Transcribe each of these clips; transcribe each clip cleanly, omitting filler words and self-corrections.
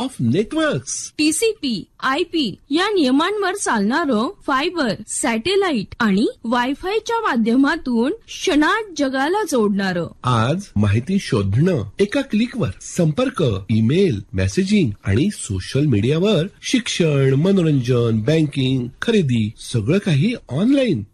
Of networks. TCP, IP या नियमांवर चालणारं फायबर, सॅटेलाइट आणि वायफायच्या माध्यमातून क्षणात जगाला जोडणारं. आज माहिती शोधणं एका क्लिकवर. संपर्क, ईमेल, मेसेजिंग आणि सोशल मीडियावर. शिक्षण, मनोरंजन, बँकिंग, खरेदी सगळं काही ऑनलाईन.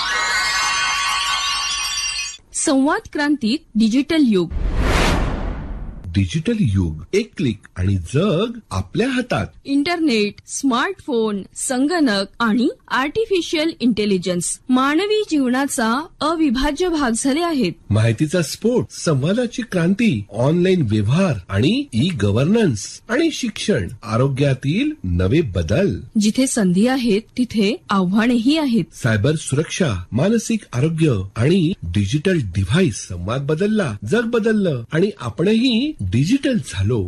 संवाद क्रांतीत डिजिटल युग. डिजिटल युग, एक क्लिक आणि जग आपल्या हातात. इंटरनेट, स्मार्टफोन, संगणक आणि आर्टिफिशियल इंटेलिजन्स मानवी जीवनाचा अविभाज्य भाग झाले आहेत. माहितीचा स्फोट, संवादाची क्रांती, ऑनलाईन व्यवहार आणि ई गव्हर्नन्स आणि शिक्षण, आरोग्यातील नवे बदल. जिथे संधी आहेत तिथे आव्हानेही आहेत. सायबर सुरक्षा, मानसिक आरोग्य आणि डिजिटल डिव्हाइस. संवाद बदलला, जग बदललं आणि आपणही डिजिटल झालो.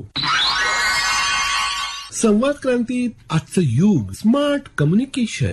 संवाद क्रांतीत आजचं युग स्मार्ट कम्युनिकेशन.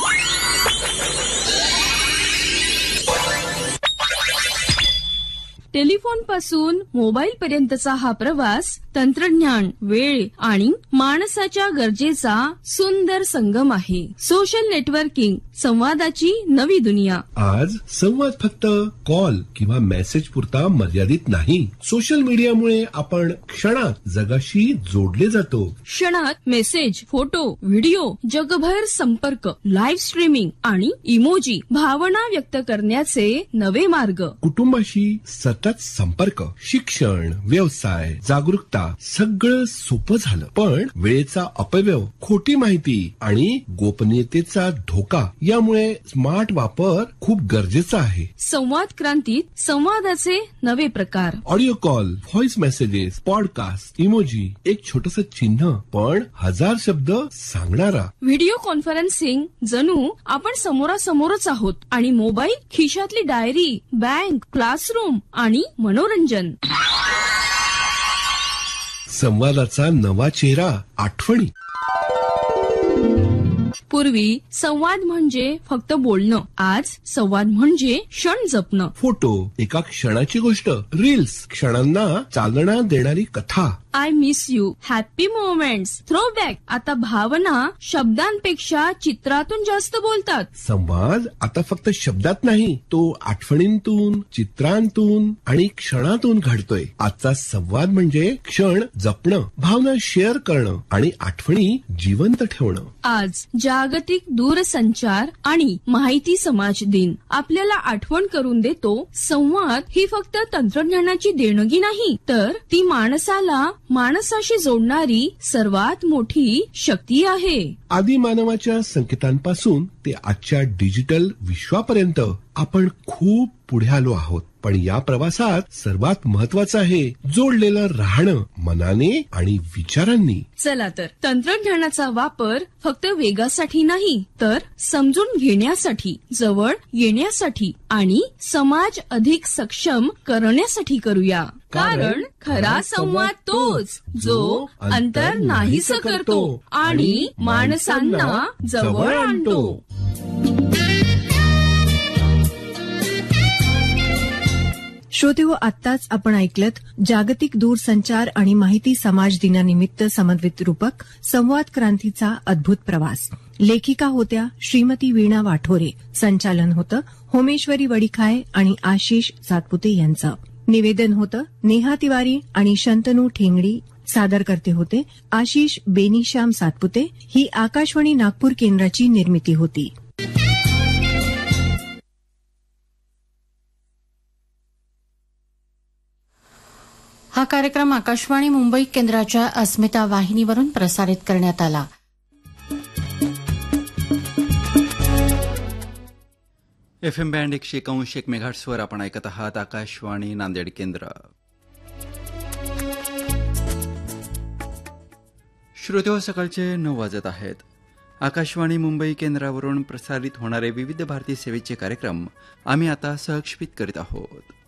टेलिफोन पासून मोबाईल पर्यंतचा हा प्रवास तंत्रज्ञान, वेळ आणि माणसाच्या गरजेचा सुंदर संगम आहे. सोशल नेटवर्किंग, संवादाची नवी दुनिया. आज संवाद फक्त कॉल किंवा मेसेज पुरता मर्यादित नाही. सोशल मीडियामुळे आपण क्षणात जगाशी जोडले जातो. क्षणात मेसेज, फोटो, व्हिडिओ, जगभर संपर्क, लाईव्ह स्ट्रीमिंग आणि इमोजी, भावना व्यक्त करण्याचे नवे मार्ग. कुटुंबाशी सतत संपर्क, शिक्षण, व्यवसाय, जागरूकता सगळं सोपं झालं. पण वेळेचा अपव्यय, खोटी माहिती आणि गोपनीयतेचा धोका यामुळे स्मार्ट वापर खूप गरजेचा आहे. संवाद क्रांतीत संवादाचे नवे प्रकार. Audio call, voice messages, podcast, emoji, एक छोटस चिन्ह पण 1000 शब्द सांगणारा. व्हिडिओ कॉन्फरन्सिंग, जणू आपण समोरासमोरच आहोत. आणि मोबाईल खिशातली डायरी, बँक, क्लासरूम आणि मनोरंजन. संवादाचा नवा चेहरा, आठवणी. पूर्वी संवाद म्हणजे फक्त बोलणं. आज संवाद म्हणजे क्षण जपणं. फोटो, एका क्षणाची गोष्ट. रील्स, क्षणांना चालना देणारी कथा. I miss you, happy moments, throwback. आता भावना शब्दांपेक्षा चित्रातून जास्त बोलतात. संवाद आता फक्त शब्दात नाही, तो आठवणींतून, चित्रांतून आणि क्षणातून घडतोय. आजचा संवाद म्हणजे क्षण जपणं, भावना शेअर करणं आणि आठवणी जिवंत ठेवणं. आज जागतिक दूरसंचार आणि माहिती समाज दिन आपल्याला आठवण करून देतो, संवाद ही फक्त तंत्रज्ञानाची देणगी नाही, तर ती माणसाला माणसाशी जोडणारी सर्वात मोठी शक्ती आहे. आदी मानवाच्या संकेतांपासून ते आजच्या डिजिटल विश्वापर्यंत आपण खूप पुढे आलो आहोत. पण या प्रवासात सर्वात महत्वाचं आहे जोडलेलं राहणं मनाने आणि विचारांनी. चला तर तंत्रज्ञानाचा वापर फक्त वेगासाठी नाही, तर समजून घेण्यासाठी, जवळ येण्यासाठी आणि समाज अधिक सक्षम करण्यासाठी करूया. कारण खरा संवाद तोच जो अंतर नाहीसं करतो आणि माणसांना जवळ आणतो. श्रोतेहो, आत्ताच आपण ऐकलत जागतिक दूरसंचार आणि माहिती समाज दिनानिमित्त समन्वित रूपक संवाद क्रांतीचा अद्भुत प्रवास. लेखिका होत्या श्रीमती वीणा वाठोरे. संचालन होतं होमेश्वरी वडिखाय आणि आशिष सातपुते यांचं. निवेदन होतं नेहा तिवारी आणि शंतनू ठेंगडी. सादरकर्ते होते आशिष बेनीश्याम सातपुते. ही आकाशवाणी नागपूर केंद्राची निर्मिती होती. हा कार्यक्रम आकाशवाणी मुंबई केंद्राच्या अस्मिता वाहिनीवरून प्रसारित करण्यात आला. FM बँड 101.1 मेगाहर्ट्झवर आपण ऐकत आहात आकाशवाणी नांदेड केंद्र. श्रोतेहो, सकाळचे 9 वाजत आहेत. आकाशवाणी मुंबई केंद्रावरून प्रसारित होणारे विविध भारती सेवेचे कार्यक्रम आम्ही आता सहक्षेपित करीत आहोत.